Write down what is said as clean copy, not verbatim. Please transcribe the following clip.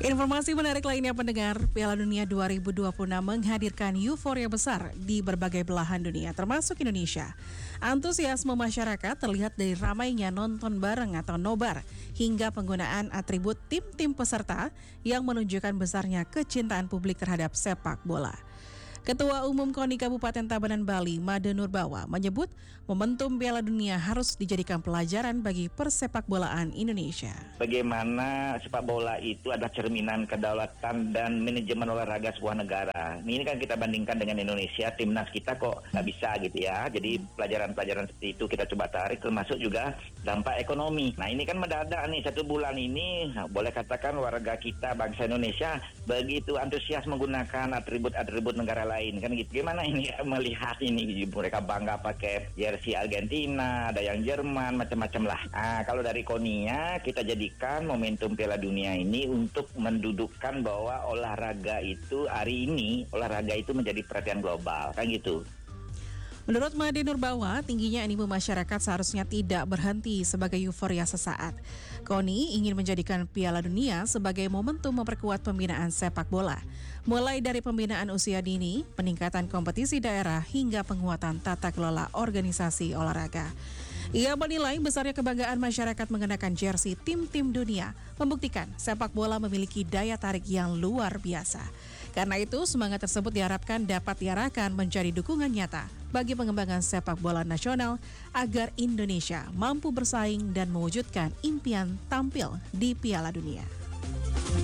Informasi menarik lainnya pendengar, Piala Dunia 2026 menghadirkan euforia besar di berbagai belahan dunia, termasuk Indonesia. Antusiasme masyarakat terlihat dari ramainya nonton bareng atau nobar, hingga penggunaan atribut tim-tim peserta yang menunjukkan besarnya kecintaan publik terhadap sepak bola. Ketua Umum KONI Kabupaten Tabanan Bali, Made Nurbawa, menyebut momentum Piala Dunia harus dijadikan pelajaran bagi persepakbolaan Indonesia. Bagaimana sepak bola itu adalah cerminan kedaulatan dan manajemen olahraga sebuah negara. Ini kan kita bandingkan dengan Indonesia, timnas kita kok nggak bisa gitu ya. Jadi pelajaran-pelajaran seperti itu kita coba tarik, termasuk juga dampak ekonomi. Nah ini kan mendadak nih, 1 bulan ini, boleh katakan warga kita, bangsa Indonesia, begitu antusias menggunakan atribut-atribut negara lain kan gitu. Gimana ini melihat ini, mereka bangga pakai jersey Argentina, ada yang Jerman, macam-macam lah. Kalau dari KONI-nya kita jadikan momentum Piala Dunia ini untuk mendudukkan bahwa olahraga itu hari ini, olahraga itu menjadi perhatian global kan gitu. Menurut Made Nurbawa, tingginya animo masyarakat seharusnya tidak berhenti sebagai euforia sesaat. KONI ingin menjadikan Piala Dunia sebagai momentum memperkuat pembinaan sepak bola, mulai dari pembinaan usia dini, peningkatan kompetisi daerah, hingga penguatan tata kelola organisasi olahraga. Ia menilai besarnya kebanggaan masyarakat mengenakan jersey tim-tim dunia, membuktikan sepak bola memiliki daya tarik yang luar biasa. Karena itu, semangat tersebut diharapkan dapat diarahkan menjadi dukungan nyata bagi pengembangan sepak bola nasional agar Indonesia mampu bersaing dan mewujudkan impian tampil di Piala Dunia.